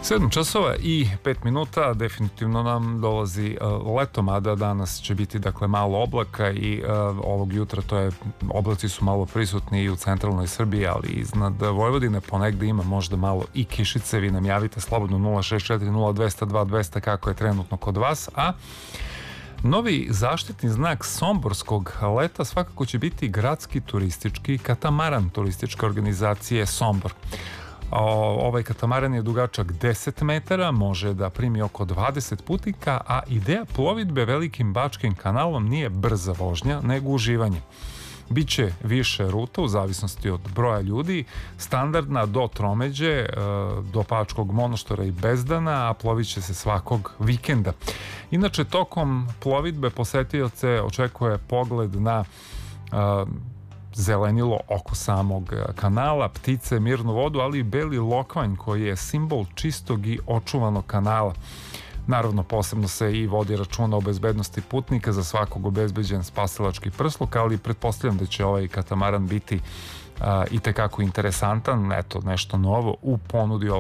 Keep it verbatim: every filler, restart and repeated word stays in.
sedam časova i pet minuta, definitivno nam dolazi uh, leto, mada danas će biti dakle malo oblaka i uh, ovog jutra to je, oblaci su malo prisutni i u centralnoj Srbiji, ali iznad Vojvodine ponegde ima možda malo i kišice. Vi nam javite slobodno nula šest četiri nula dva nula dva dva nula kako je trenutno kod vas, a novi zaštitni znak somborskog leta svakako će biti gradski turistički katamaran turističke organizacije Sombor. O, ovaj katamaran je dugačak deset metara, može da primi oko dvadeset putnika, a ideja plovidbe Velikim Bačkim kanalom nije brza vožnja, nego uživanje. Biće više ruta u zavisnosti od broja ljudi, standardna do Tromeđe, do Pačkog Monoštora i Bezdana, a plovit će se svakog vikenda. Inače, tokom plovidbe posetioce očekuje pogled na uh, zelenilo oko samog kanala, ptice, mirnu vodu, ali i beli lokvanj koji je simbol čistog i očuvanog kanala. Naravno, posebno se i vodi računa o bezbednosti putnika, za svakog obezbeđen spasilački prsluk, ali pretpostavljam da će ovaj katamaran biti uh, i tekako interesantan, eto, nešto novo u ponudi